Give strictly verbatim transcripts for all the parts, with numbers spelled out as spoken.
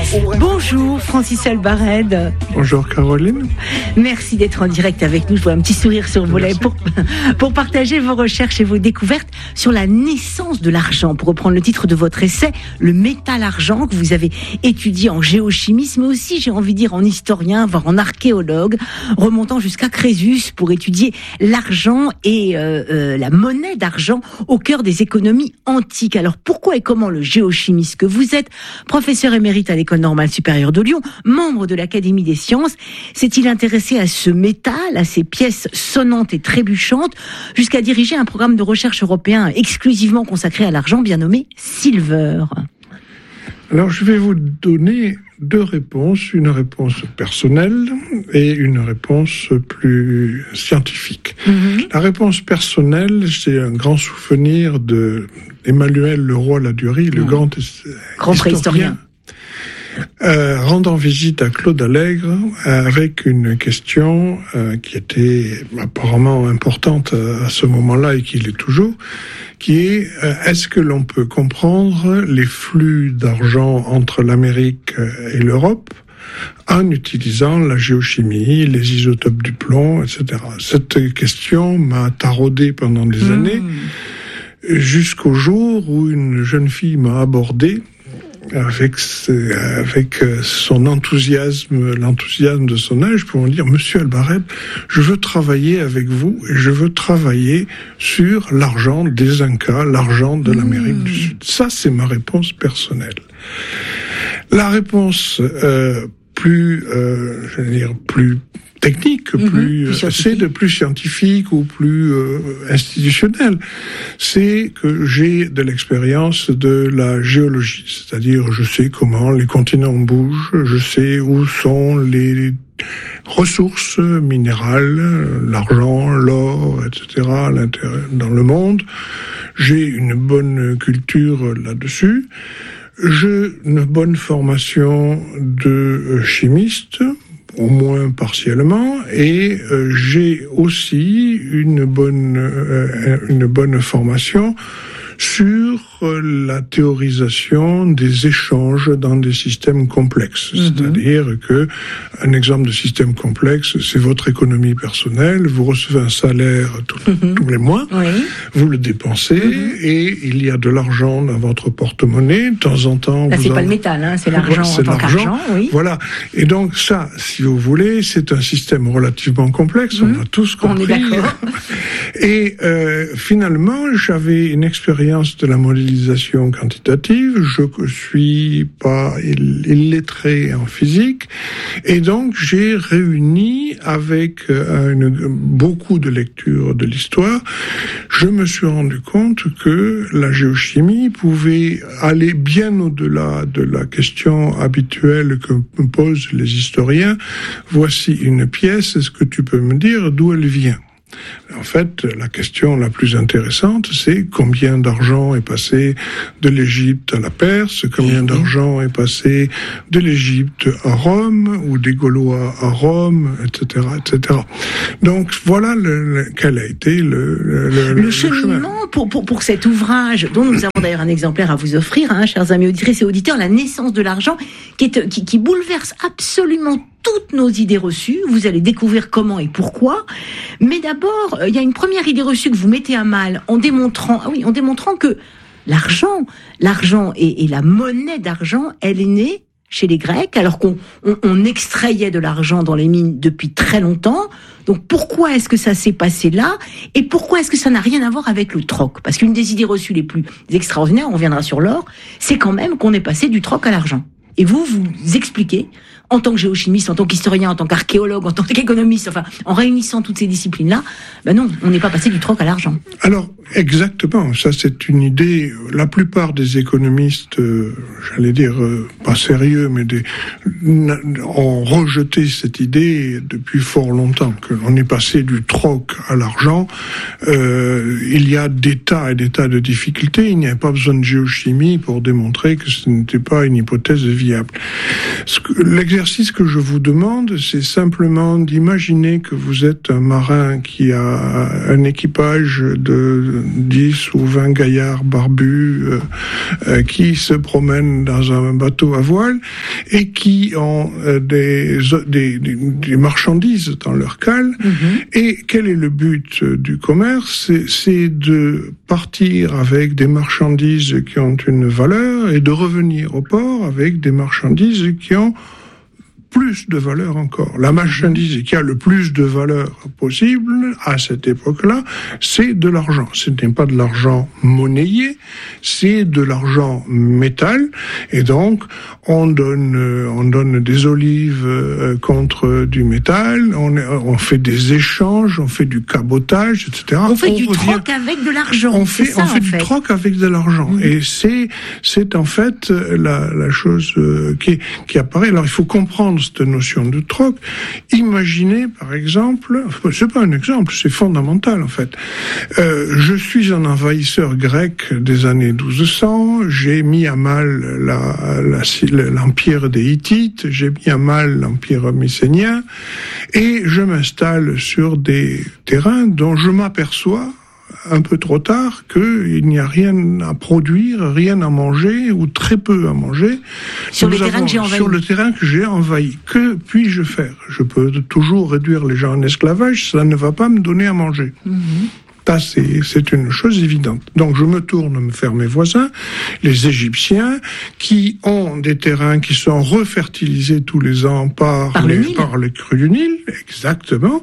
Bonjour Francis Albarède. Bonjour Caroline. Merci d'être en direct avec nous. Je vois un petit sourire sur vos lèvres pour, pour partager vos recherches et vos découvertes sur la naissance de l'argent. Pour reprendre le titre de votre essai, le métal-argent, que vous avez étudié en géochimiste, mais aussi, j'ai envie de dire, en historien, voire en archéologue, remontant jusqu'à Crésus pour étudier l'argent et euh, euh, la monnaie d'argent au cœur des économies antiques. Alors pourquoi et comment le géochimiste que vous êtes, professeur émérite à l'École normale supérieure de Lyon, membre de l'Académie des sciences, s'est-il intéressé à ce métal, à ces pièces sonnantes et trébuchantes, jusqu'à diriger un programme de recherche européen exclusivement consacré à l'argent, bien nommé Silver? Alors je vais vous donner deux réponses, une réponse personnelle et une réponse plus scientifique. Mm-hmm. La réponse personnelle, c'est un grand souvenir de Emmanuel Leroy-Ladurie, le mmh. grand, grand préhistorien. Euh, rendant visite à Claude Allègre avec une question euh, qui était apparemment importante à, à ce moment-là et qui l'est toujours, qui est euh, est-ce que l'on peut comprendre les flux d'argent entre l'Amérique et l'Europe en utilisant la géochimie, les isotopes du plomb, et cetera. Cette question m'a taraudé pendant des mmh. années, jusqu'au jour où une jeune fille m'a abordé avec avec son enthousiasme, l'enthousiasme de son âge, pour me dire: Monsieur Albarède, je veux travailler avec vous et je veux travailler sur l'argent des Incas, l'argent de l'Amérique mmh. du Sud. Ça, c'est ma réponse personnelle. La réponse euh, plus, euh, je veux dire, plus technique, mmh, plus, plus c'est de plus scientifique ou plus euh, institutionnel, c'est que j'ai de l'expérience de la géologie, c'est-à-dire je sais comment les continents bougent, je sais où sont les ressources minérales, l'argent, l'or, et cetera, dans le monde. J'ai une bonne culture là-dessus. J'ai une bonne formation de chimiste, au moins partiellement, et euh, j'ai aussi une bonne euh, une bonne formation sur la théorisation des échanges dans des systèmes complexes. Mmh. C'est-à-dire que un exemple de système complexe, c'est votre économie personnelle, vous recevez un salaire tout, mmh. tous les mois, oui. vous le dépensez, mmh. et il y a de l'argent dans votre porte-monnaie, de temps en temps... Là, vous c'est en... pas le métal, hein, c'est l'argent c'est en tant l'argent, qu'argent, oui. Voilà. Et donc ça, si vous voulez, c'est un système relativement complexe, mmh. on a tous compris. On est d'accord. Et euh, finalement, j'avais une expérience de la modélisation quantitative, je ne suis pas illettré en physique, et donc j'ai réuni avec euh, une, beaucoup de lectures de l'histoire, je me suis rendu compte que la géochimie pouvait aller bien au-delà de la question habituelle que me posent les historiens. Voici une pièce, est-ce que tu peux me dire d'où elle vient ? En fait, la question la plus intéressante, c'est combien d'argent est passé de l'Égypte à la Perse, combien d'argent est passé de l'Égypte à Rome, ou des Gaulois à Rome, et cetera, et cetera. Donc, voilà le, le, quel a été le, le, le, le cheminement pour, pour, pour cet ouvrage, dont nous avons d'ailleurs un exemplaire à vous offrir, hein, chers amis auditrices et auditeurs, La naissance de l'argent, qui, est, qui, qui bouleverse absolument toutes nos idées reçues. Vous allez découvrir comment et pourquoi. Mais d'abord, il y a une première idée reçue que vous mettez à mal en démontrant, ah oui, en démontrant que l'argent, l'argent et, et la monnaie d'argent, elle est née chez les Grecs, alors qu'on on, on extrayait de l'argent dans les mines depuis très longtemps. Donc pourquoi est-ce que ça s'est passé là ? Et pourquoi est-ce que ça n'a rien à voir avec le troc ? Parce qu'une des idées reçues les plus extraordinaires, on reviendra sur l'or, c'est quand même qu'on est passé du troc à l'argent. Et vous, vous expliquez, en tant que géochimiste, en tant qu'historien, en tant qu'archéologue, en tant qu'économiste, enfin, en réunissant toutes ces disciplines-là, ben non, on n'est pas passé du troc à l'argent. Alors, exactement, ça c'est une idée, la plupart des économistes, euh, j'allais dire, euh, pas sérieux, mais des, ont rejeté cette idée depuis fort longtemps, que l'on est passé du troc à l'argent. Euh, il y a des tas et des tas de difficultés, il n'y avait pas besoin de géochimie pour démontrer que ce n'était pas une hypothèse viable. Ce que, l'exercice que je vous demande, c'est simplement d'imaginer que vous êtes un marin qui a un équipage de dix ou vingt gaillards barbus euh, euh, qui se promènent dans un bateau à voile et qui ont euh, des, des, des, des marchandises dans leur cale. Mm-hmm. Et quel est le but du commerce? C'est, c'est de partir avec des marchandises qui ont une valeur et de revenir au port avec des marchandises qui ont plus de valeur encore. La marchandise qui a le plus de valeur possible à cette époque-là, c'est de l'argent. Ce n'est pas de l'argent monnayé, c'est de l'argent métal. Et donc, on donne, on donne des olives contre du métal, on, on fait des échanges, on fait du cabotage, et cetera. On fait on du revient, troc avec de l'argent. On fait, ça, on fait du fait. troc avec de l'argent. Mmh. Et c'est, c'est en fait la, la chose qui, qui apparaît. Alors, il faut comprendre cette notion de troc. Imaginez, par exemple, c'est pas un exemple, c'est fondamental en fait. Euh, je suis un envahisseur grec des années douze cents, j'ai mis à mal la, la, l'empire des Hittites, j'ai mis à mal l'empire mycénien, et je m'installe sur des terrains dont je m'aperçois un peu trop tard qu'il n'y a rien à produire, rien à manger ou très peu à manger. Sur le terrain que j'ai envahi. Sur le terrain que j'ai envahi. Que puis-je faire? Je peux toujours réduire les gens en esclavage, ça ne va pas me donner à manger. Mm-hmm. Ça, c'est, c'est une chose évidente. Donc, je me tourne vers mes voisins, les Égyptiens, qui ont des terrains qui sont refertilisés tous les ans par, par, les, le, par les crues du Nil, exactement,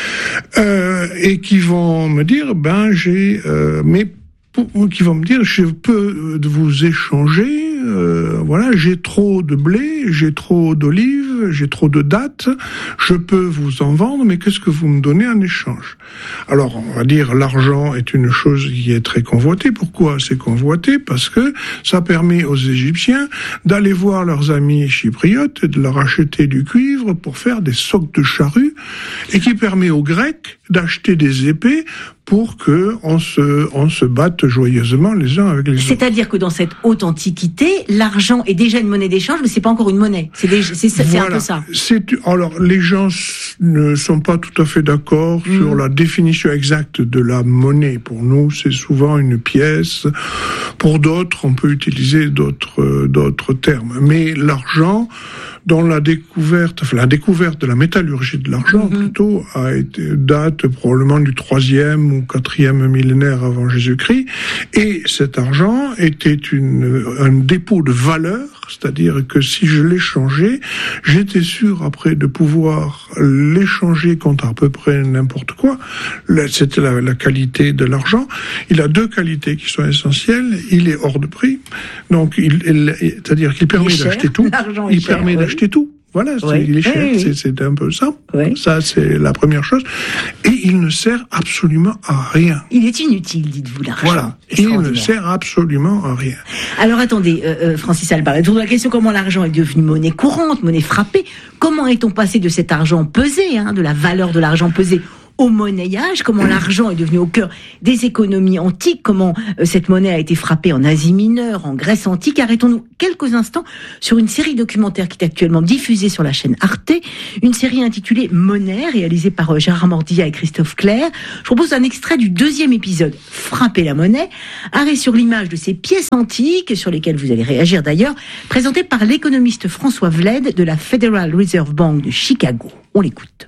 euh, et qui vont me dire, ben, j'ai, euh, mais pour, qui vont me dire, je peux vous échanger, euh, voilà, j'ai trop de blé, j'ai trop d'olives, j'ai trop de dattes, je peux vous en vendre, mais qu'est-ce que vous me donnez en échange? Alors, on va dire, l'argent est une chose qui est très convoitée. Pourquoi c'est convoité? Parce que ça permet aux Égyptiens d'aller voir leurs amis chypriotes et de leur acheter du cuivre pour faire des socs de charrue, et qui permet aux Grecs d'acheter des épées pour que on se, on se batte joyeusement les uns avec les autres. C'est-à-dire que dans cette haute antiquité, l'argent est déjà une monnaie d'échange, mais c'est pas encore une monnaie. C'est, déjà, c'est, c'est voilà. un peu ça. C'est, alors, les gens ne sont pas tout à fait d'accord mmh. sur la définition exacte de la monnaie. Pour nous, c'est souvent une pièce. Pour d'autres, on peut utiliser d'autres, d'autres termes. Mais l'argent, dont la découverte, enfin la découverte de la métallurgie de l'argent mmh. plutôt, a été date probablement du troisième ou quatrième millénaire avant Jésus-Christ, et cet argent était une, un dépôt de valeur, c'est-à-dire que si je l'échangeais, j'étais sûr après de pouvoir l'échanger contre à peu près n'importe quoi. C'était la, la qualité de l'argent. Il a deux qualités qui sont essentielles. Il est hors de prix, donc il, il, c'est-à-dire qu'il permet il d'acheter tout. Il cher, permet oui. d'acheter tout. Voilà, c'est, oui. il est cher, oui, oui. C'est, c'est un peu ça. Oui. Ça, c'est la première chose. Et il ne sert absolument à rien. Il est inutile, dites-vous, l'argent. Voilà, il ne sert absolument à rien. Alors attendez, euh, euh, Francis Albard, autour de la question comment l'argent est devenu monnaie courante, monnaie frappée, comment est-on passé de cet argent pesé, hein, de la valeur de l'argent pesé, au monnayage, comment l'argent est devenu au cœur des économies antiques, comment euh, cette monnaie a été frappée en Asie mineure, en Grèce antique. Arrêtons-nous quelques instants sur une série documentaire qui est actuellement diffusée sur la chaîne Arte, une série intitulée Monnaie, réalisée par euh, Gérard Mordillat et Christophe Clair. Je propose un extrait du deuxième épisode, Frapper la monnaie, arrêt sur l'image de ces pièces antiques, sur lesquelles vous allez réagir d'ailleurs, présentées par l'économiste François Vled de la Federal Reserve Bank de Chicago. On l'écoute.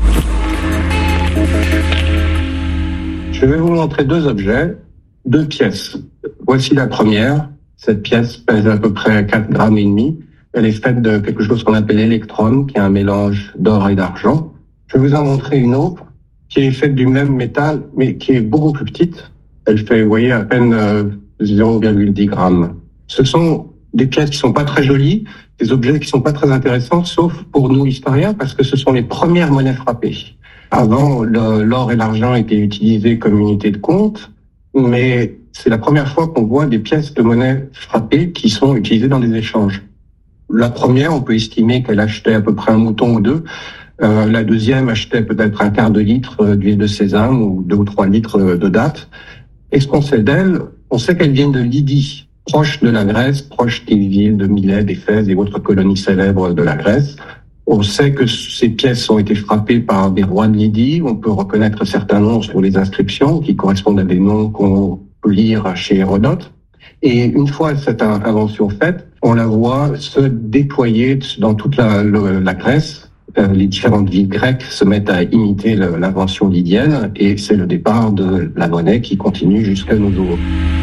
Je vais vous montrer deux objets, deux pièces. Voici la première. Cette pièce pèse à peu près quatre grammes et demi. Elle est faite de quelque chose qu'on appelle l'électrum, qui est un mélange d'or et d'argent. Je vais vous en montrer une autre, qui est faite du même métal, mais qui est beaucoup plus petite. Elle fait, vous voyez, à peine euh, zéro virgule dix grammes. Ce sont des pièces qui sont pas très jolies, des objets qui sont pas très intéressants, sauf pour nous historiens, parce que ce sont les premières monnaies frappées. Avant, le, l'or et l'argent étaient utilisés comme unité de compte, mais c'est la première fois qu'on voit des pièces de monnaie frappées qui sont utilisées dans des échanges. La première, on peut estimer qu'elle achetait à peu près un mouton ou deux. Euh, la deuxième achetait peut-être un quart de litre d'huile de sésame ou deux ou trois litres de dattes. Et ce qu'on sait d'elle, on sait qu'elle vient de Lydie. proche de la Grèce, proche des villes de Milet, d'Éphèse et autres colonies célèbres de la Grèce. On sait que ces pièces ont été frappées par des rois de Lydie. On peut reconnaître certains noms sur les inscriptions qui correspondent à des noms qu'on peut lire chez Hérodote. Et une fois cette invention faite, on la voit se déployer dans toute la, la, la Grèce. Les différentes villes grecques se mettent à imiter l'invention lydienne et c'est le départ de la monnaie qui continue jusqu'à nos jours.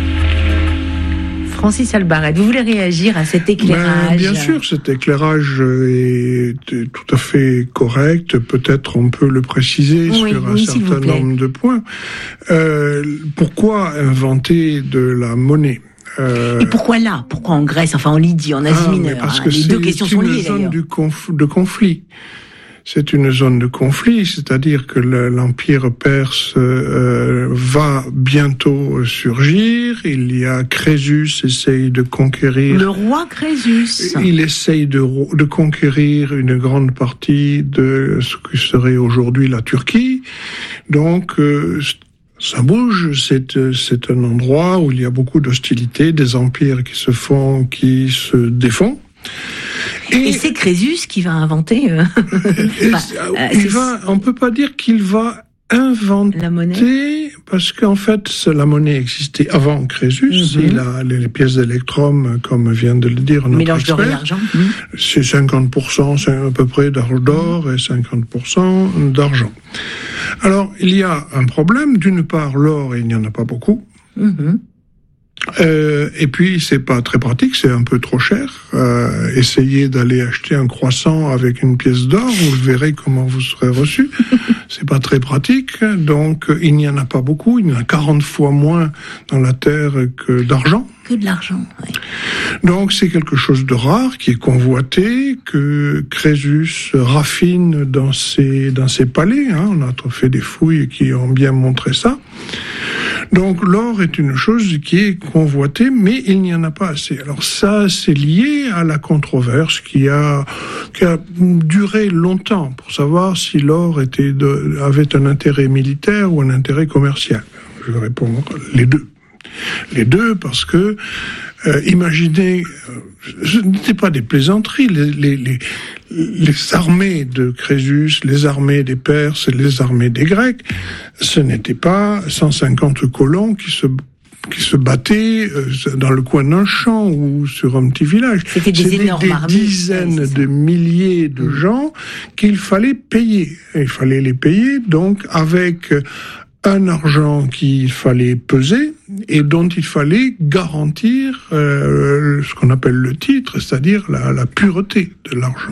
Francis Albarrette, vous voulez réagir à cet éclairage ? Ben, bien sûr, cet éclairage est tout à fait correct. Peut-être on peut le préciser oui, sur un oui, certain nombre de points. Euh, pourquoi inventer de la monnaie ? Euh... Et pourquoi là ? Pourquoi en Grèce ? Enfin en Lydie, en Asie ah, mineure Parce hein, que les deux questions sont liées c'est une zone d'ailleurs. Du conf... de conflit. C'est une zone de conflit, c'est-à-dire que le, l'Empire perse euh, va bientôt surgir. Il y a Crésus essaye de conquérir... Le roi Crésus. Il essaye de, de conquérir une grande partie de ce que serait aujourd'hui la Turquie. Donc... Euh, ça bouge, c'est, c'est un endroit où il y a beaucoup d'hostilités, des empires qui se font, qui se défont. Et, et c'est Crésus qui va inventer... Euh... bah, il va, on peut pas dire qu'il va inventer... La monnaie. Parce qu'en fait, la monnaie existait avant Crésus. Mm-hmm. Il a les pièces d'électrum, comme vient de le dire notre mélange expert. d'or et d'argent. Mm. C'est cinquante pour cent c'est à peu près d'or mm. et cinquante pour cent d'argent. Alors, il y a un problème. D'une part, l'or, il n'y en a pas beaucoup. Mm-hmm. Euh, et puis, c'est pas très pratique, c'est un peu trop cher. Euh, essayez d'aller acheter un croissant avec une pièce d'or, vous verrez comment vous serez reçu. C'est pas très pratique, donc il n'y en a pas beaucoup. Il y en a quarante fois moins dans la terre que d'argent. Que de l'argent, oui. Donc c'est quelque chose de rare, qui est convoité, que Crésus raffine dans ses, dans ses palais. Hein. On a fait des fouilles qui ont bien montré ça. Donc l'or est une chose qui est convoitée, mais il n'y en a pas assez. Alors ça, c'est lié à la controverse qui a, qui a duré longtemps pour savoir si l'or était de, avait un intérêt militaire ou un intérêt commercial. Je vais répondre les deux. Les deux, parce que, euh, imaginez, euh, ce n'était pas des plaisanteries, les, les, les, les armées de Crésus, les armées des Perses, les armées des Grecs, ce n'était pas cent cinquante colons qui se qui se battaient euh, dans le coin d'un champ ou sur un petit village. C'était des, C'était énormes des armées, dizaines de milliers de gens qu'il fallait payer. Il fallait les payer, donc, avec un argent qu'il fallait peser et dont il fallait garantir euh, ce qu'on appelle le titre, c'est-à-dire la, la pureté de l'argent.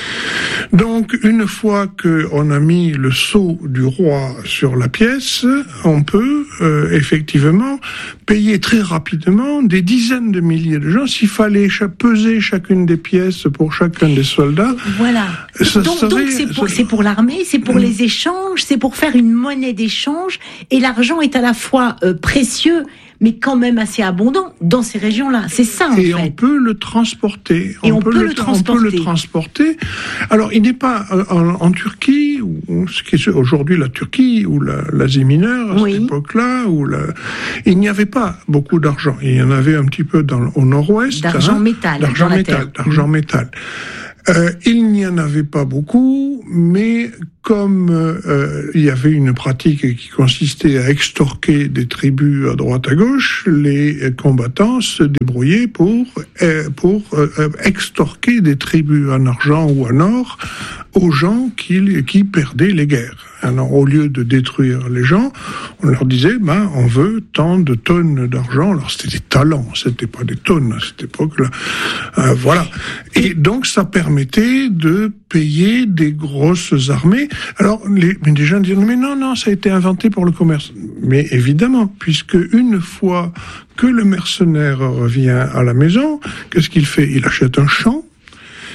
Donc, une fois qu'on a mis le sceau du roi sur la pièce, on peut euh, effectivement payer très rapidement des dizaines de milliers de gens. S'il fallait peser chacune des pièces pour chacun des soldats, voilà. Ça donc, serait, donc c'est pour, ça... c'est pour l'armée, c'est pour mmh. les échanges, c'est pour faire une monnaie d'échange. Et l'argent est à la fois euh, précieux, mais quand même assez abondant dans ces régions-là. C'est ça, en et fait. Et on peut le transporter. Et on, on peut, peut le, le transporter. On peut le transporter. Alors, il n'est pas en, en Turquie, ou ce qui est aujourd'hui la Turquie, ou la, l'Asie mineure, à oui. cette époque-là, où la... il n'y avait pas beaucoup d'argent. Il y en avait un petit peu dans, au nord-ouest. D'argent hein, métal. D'argent métal. D'argent mmh. métal. Euh, il n'y en avait pas beaucoup, mais comme euh, il y avait une pratique qui consistait à extorquer des tribus à droite à gauche, les combattants se débrouillaient pour euh, pour euh, extorquer des tribus en argent ou en or aux gens qui qui perdaient les guerres. Alors, au lieu de détruire les gens, on leur disait, ben, on veut tant de tonnes d'argent. Alors, c'était des talents, c'était pas des tonnes à cette époque-là. Euh, voilà. Et donc, ça permettait de payer des grosses armées. Alors, les, les gens disent, mais non, non, ça a été inventé pour le commerce. Mais évidemment, puisque une fois que le mercenaire revient à la maison, qu'est-ce qu'il fait? Il achète un champ.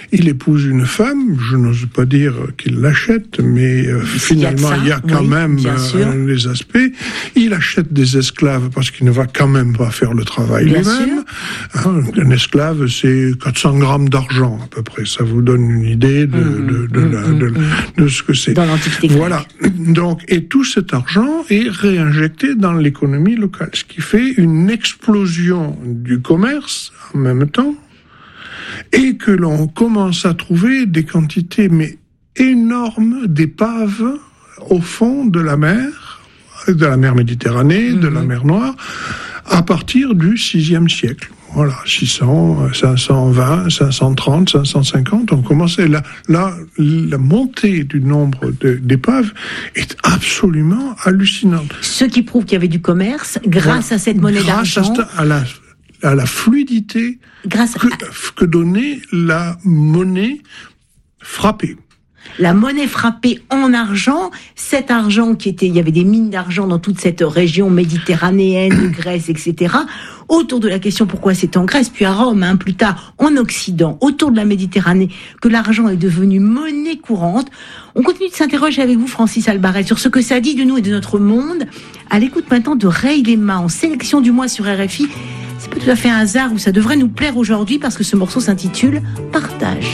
il épouse une femme, je n'ose pas dire qu'il l'achète, mais euh, finalement il y a quand oui, même euh, les aspects. Il achète des esclaves parce qu'il ne va quand même pas faire le travail bien lui-même. Hein, un esclave, c'est quatre cents grammes d'argent à peu près. Ça vous donne une idée de, mmh, de, de, mmh, la, de, mmh. de ce que c'est. Dans l'Antiquité grecque. Voilà. Donc, et tout cet argent est réinjecté dans l'économie locale, ce qui fait une explosion du commerce en même temps, et que l'on commence à trouver des quantités mais énormes d'épaves au fond de la mer, de la mer Méditerranée, mmh. de la mer Noire, à partir du sixième siècle. Voilà, six cents, cinq cent vingt, cinq cent trente, cinq cent cinquante, on commençait là, là, la montée du nombre de, d'épaves est absolument hallucinante. Ce qui prouve qu'il y avait du commerce grâce voilà. à cette monnaie grâce d'argent. Grâce à la, à la fluidité grâce que, à... que donnait la monnaie frappée. La monnaie frappée en argent, cet argent qui était, il y avait des mines d'argent dans toute cette région méditerranéenne, Grèce, et cetera. Autour de la question pourquoi c'est en Grèce, puis à Rome, hein, plus tard en Occident, autour de la Méditerranée, que l'argent est devenu monnaie courante. On continue de s'interroger avec vous, Francis Albaret, sur ce que ça dit de nous et de notre monde. À l'écoute maintenant de Ray Lema, en sélection du mois sur R F I. C'est pas tout à fait un hasard où ça devrait nous plaire aujourd'hui parce que ce morceau s'intitule Partage.